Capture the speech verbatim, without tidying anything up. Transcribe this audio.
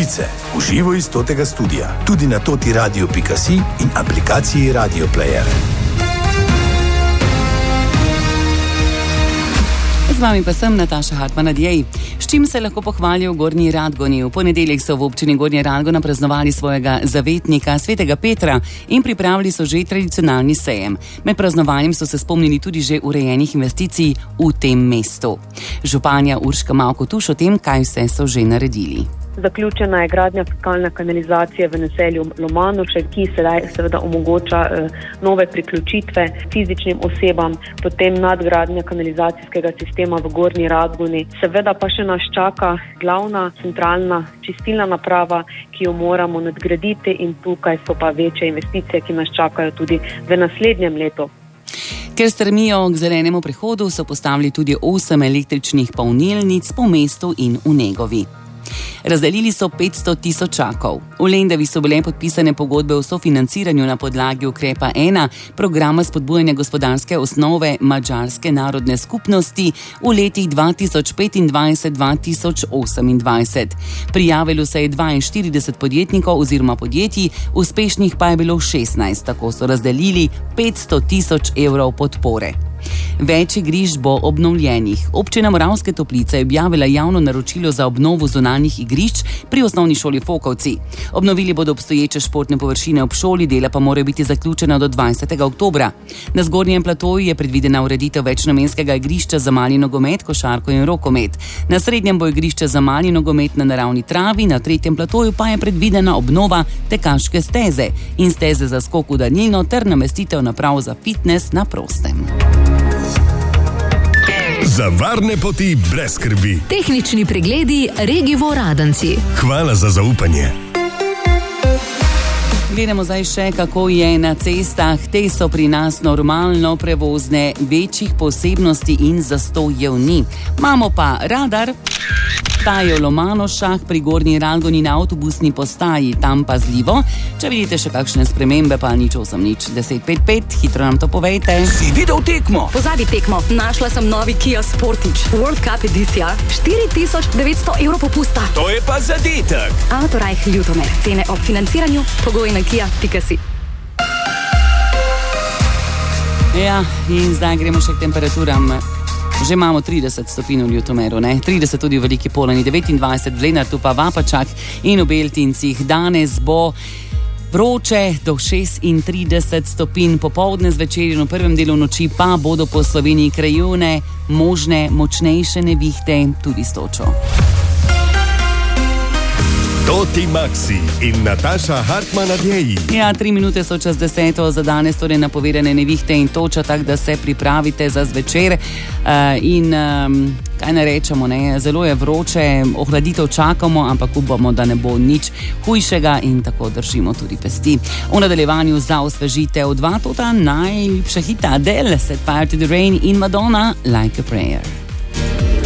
Novice v živo iz totega studia, tudi na toti radio pika si in aplikaciji Radio Player. Z vami pa sem Nataša Hartman-Adjej. S čim se lahko pohvalijo v Gornji Radgoni? V ponedeljek so v občini Gornja Radgona praznovali svojega zavetnika, svetega Petra, in pripravili so že tradicionalni sejem. Med praznovanjem so se spomnili tudi že urejenih investicij v tem mestu. Županja Urška Mavko-Tuš o tem, kaj vse so že naredili. Zaključena je gradnja fekalne kanalizacije v naselju Lomanoše, ki sedaj seveda omogoča eh, nove priključitve fizičnim osebam, potem nadgradnja kanalizacijskega sistema v Gornji Radgoni. Seveda pa še nas čaka glavna centralna čistilna naprava, ki jo moramo nadgraditi, in tukaj so pa večje investicije, ki nas čakajo tudi v naslednjem letu. Ker stremijo k zelenemu prehodu, so postavili tudi osem električnih polnilnic po mestu in v Negovi. Razdelili so petsto tisočakov. V Lendavi so bile podpisane pogodbe o sofinanciranju na podlagi ukrepa ena, programa spodbujanja gospodarske osnove madžarske narodne skupnosti v letih dva tisoč petindvajset do dva tisoč osemindvajset. Prijavilo se je dvainštirideset podjetnikov oziroma podjetij, uspešnih pa je bilo šestnajst, tako so razdelili petsto tisoč evrov podpore. Več igrišč bo obnovljenih. Občina Moravske Toplice je objavila javno naročilo za obnovo zunanjih igrišč pri osnovni šoli Fokovci. Obnovili bodo obstoječe športne površine ob šoli, dela pa morajo biti zaključena do dvajsetega oktobra. Na zgornjem platoju je predvidena ureditev večnamenskega igrišča za mali nogomet, košarko in rokomet. Na srednjem bo igrišče za mali nogomet na naravni travi, na tretjem platoju pa je predvidena obnova tekaške steze in steze za skok v daljino ter namestitev naprav za fitness na prostem. Za varne poti brez skrbi. Tehnični pregledi Regivo Radenci. Hvala za zaupanje. Gledamo zdaj še, kako je na cestah. Te so pri nas normalno prevozne, večjih posebnosti in zastojev ni. Imamo pa radar. Ta je v Lomanošah pri Gornji Radgoni na avtobusni postaji, tam pazljivo. Če vidite še kakšne spremembe, pa nič osem nič deset pet pet, hitro nam to povejte. Si videl tekmo? Pozabi tekmo, našla sem novi Kia Sportage World Cup edicija, štiri tisoč devetsto evrov popusta. To je pa zadetek. Autorajh Ljutomer, cene ob financiranju, pogoji na kia pika si. Ja, in zdaj gremo še k temperaturam. Že imamo trideset stopinj v Ljutomeru, ne? trideset tudi v Veliki Polani, devetindvajset v Lenartu pa Vapačah in v Beltincih. Danes bo vroče do šestintrideset stopinj, popoldne zvečer in v prvem delu noči pa bodo po Sloveniji krajevne možne močnejše nevihte, tudi s točo. Toti Maxi in Nataša Hartman-Adjej. Ja, tri minute so čez deseto za danes, torej napovedane nevihte in toča, tako da se pripravite za zvečer. Uh, in um, kaj ne rečemo, ne? Zelo je vroče, ohladitev čakamo, ampak upamo, da ne bo nič hujšega in tako držimo tudi pesti. V nadaljevanju za osvežitev dva tota najljubša hita Adele, Set Fire to the Rain in Madonna, Like a Prayer.